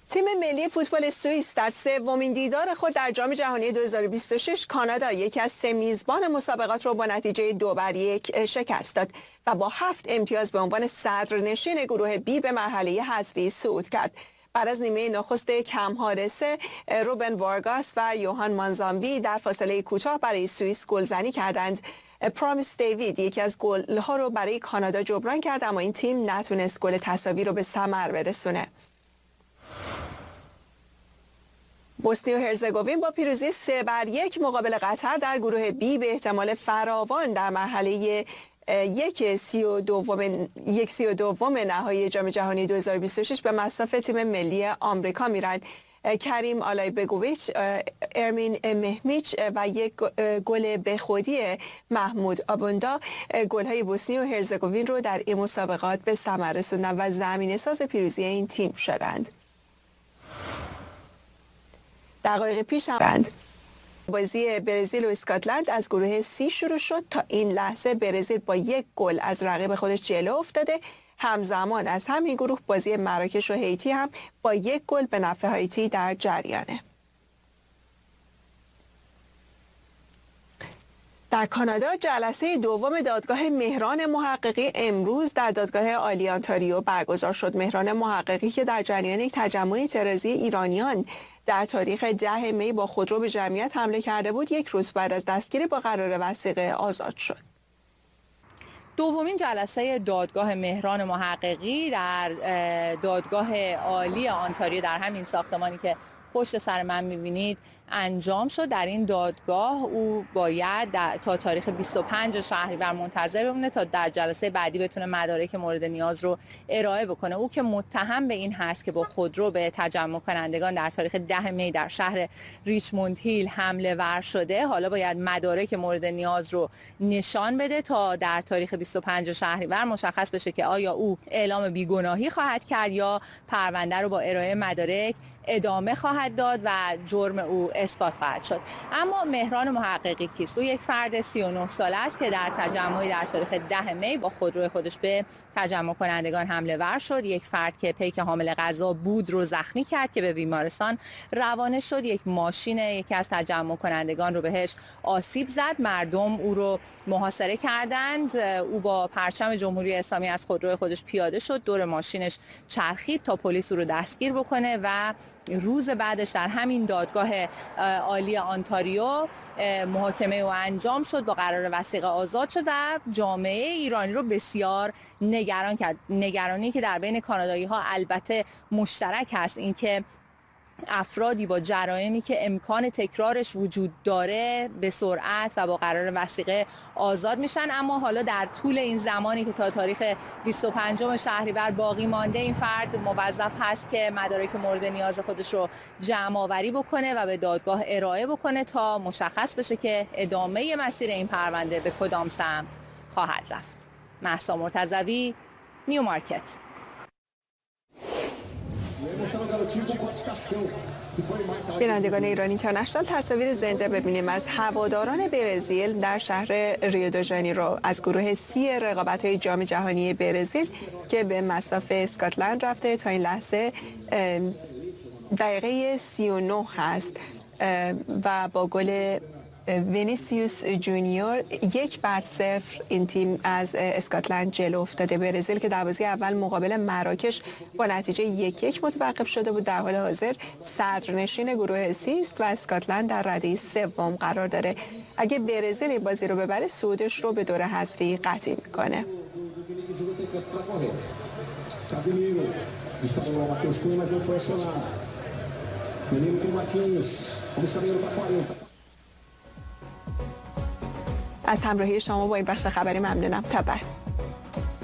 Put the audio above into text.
تیم ملی فوتبال سوئیس در سومین دیدار خود در جام جهانی 2026 کانادا یکی از سه میزبان مسابقات را با نتیجه 2-1 شکست داد و با 7 امتیاز به عنوان صدرنشین گروه بی به مرحله حذفی صعود کرد. بعد از نیمه نخست کم حادثه، روبن وارگاس و یوهان مانزامبی در فاصله کوتاه برای سوئیس گلزنی کردند. پرامیس دیوید یکی از گل‌ها رو برای کانادا جبران کرد، اما این تیم نتونست گل تساوی رو به ثمر برسونه. بوسنی و هرزگوین با پیروزی 3-1 مقابل قطر در گروه بی به احتمال فراوان در مرحله 1/32 نهایی جام جهانی 2026 به مصاف تیم ملی آمریکا میرند. کریم آلایبگویچ، ارمین مهمیچ و یک گل به خودی محمود آبوندا گل‌های بوسنی و هرزگوین رو در این مسابقات به ثمر رسوندند و زمینه‌ساز پیروزی این تیم شدند. دقایق پیش بازی برزیل و اسکاتلند از گروه سی شروع شد. تا این لحظه برزیل با 1 گل از رقیب خودش جلو افتاده. همزمان از همین گروه بازی مراکش و هیتی هم با 1 گل به نفع هایتی در جریانه. در کانادا جلسه دوم دادگاه مهران محققی امروز در دادگاه عالی آنتاریو برگزار شد. مهران محققی که در جریان یک تجمع اعتراضی ایرانیان در تاریخ 10 می با خودرو به جمعیت حمله کرده بود، 1 روز بعد از دستگیری با قرار وثیقه آزاد شد. دومین جلسه دادگاه مهران محققی در دادگاه عالی آنتاریو در همین ساختمانی که پشت سر من می‌بینید انجام شد. در این دادگاه او باید تا تاریخ 25 شهریور منتظر بمونه تا در جلسه بعدی بتونه مدارک مورد نیاز رو ارائه بکنه. او که متهم به این هست که با خودرو به تجمع کنندگان در تاریخ 10 می در شهر ریچموند هیل حمله ور شده، حالا باید مدارک مورد نیاز رو نشان بده تا در تاریخ 25 شهریور مشخص بشه که آیا او اعلام بیگناهی خواهد کرد یا پرونده رو با ارائه مدارک ادامه خواهد داد و جرم او اثبات خواهد شد. اما مهران محققی کیست؟ او یک فرد 39 ساله است که در تجمعی در تاریخ 10 می با خودروی خودش به تجمع کنندگان حمله ور شد. یک فرد که پیک حامل غذا بود رو زخمی کرد که به بیمارستان روانه شد. یک ماشین یکی از تجمع کنندگان رو بهش آسیب زد. مردم او رو محاصره کردند. او با پرچم جمهوری اسلامی از خودروی خودش پیاده شد، دور ماشینش چرخید تا پلیس او رو دستگیر بکنه و روز بعدش در همین دادگاه عالی آنتاریو محاکمه او انجام شد، با قرار وثیقه آزاد شد و جامعه ایرانی رو بسیار نگران کرد. نگرانی که در بین کانادایی ها البته مشترک هست، اینکه افرادی با جرائمی که امکان تکرارش وجود داره به سرعت و با قرار وثیقه آزاد میشن. اما حالا در طول این زمانی که تا تاریخ 25 شهریور باقی مانده، این فرد موظف هست که مدارک مورد نیاز خودش رو جمع آوری بکنه و به دادگاه ارائه بکنه تا مشخص بشه که ادامه مسیر این پرونده به کدام سمت خواهد رفت. مهسا مرتضوی، نیو مارکت. بینندگان ایران اینترنشنال، تصاویر زنده ببینیم از هواداران برزیل در شهر ریو دو ژانیرو از گروه سی رقابت‌های جام جهانی برزیل که به مصاف اسکاتلند رفته. تا این لحظه دقیقه 39 هست و با گل وینیسیوس جونیور 1-0 این تیم از اسکاتلند جلو افتاده. برزیل که در بازی اول مقابل مراکش با نتیجه 1-1 متوقف شده بود، در حال حاضر صدرنشین گروه سی است و اسکاتلند در رده سوم قرار داره. اگه برزیل این بازی رو ببره، صعودش رو به دور حذفی قطعی میکنه. از همراهی شما با این بخش خبری ممنونم. تا بعد.